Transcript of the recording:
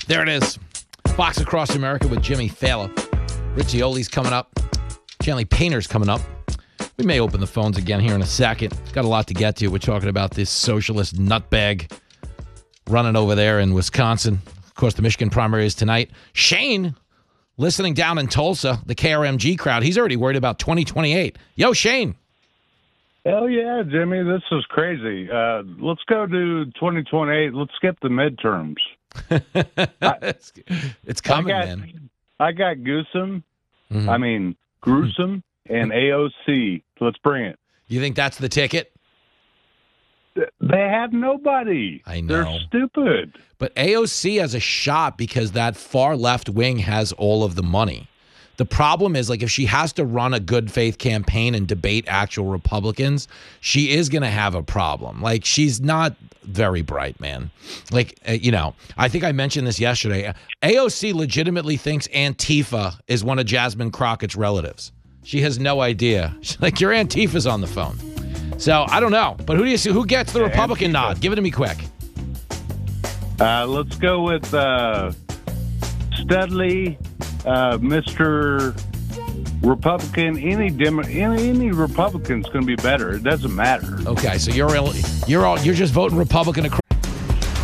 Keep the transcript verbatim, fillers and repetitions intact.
There it is. Fox Across America with Jimmy Fallon. Riccioli's coming up. Chanley Painter's coming up. We may open the phones again here in a second. Got a lot to get to. We're talking about this socialist nutbag running over there in Wisconsin. Of course, the Michigan primary is tonight. Shane, listening down in Tulsa, the K R M G crowd, he's already worried about twenty twenty-eight. Yo, Shane. Hell yeah, Jimmy. This is crazy. Uh, let's go to twenty twenty-eight. Let's skip the midterms. I, it's, it's coming, I got, man. I got Gruesome, Mm-hmm. I mean, Gruesome and A O C. Let's bring it. You think that's the ticket? They have nobody. I know. They're stupid. But A O C has a shot because that far left wing has all of the money. The problem is, like, if she has to run a good faith campaign and debate actual Republicans, she is going to have a problem. Like, she's not very bright, man. Like, uh, you know, I think I mentioned this yesterday. A O C legitimately thinks Antifa is one of Jasmine Crockett's relatives. She has no idea. She's like, your Antifa's on the phone. So I don't know. But who do you see? Who gets the yeah, Republican Antifa. nod? Give it to me quick. Uh, let's go with uh, Studley, uh, Mister Republican. Any Demo- any, any Republican's going to be better. It doesn't matter. Okay, so you're you're all you're just voting Republican across.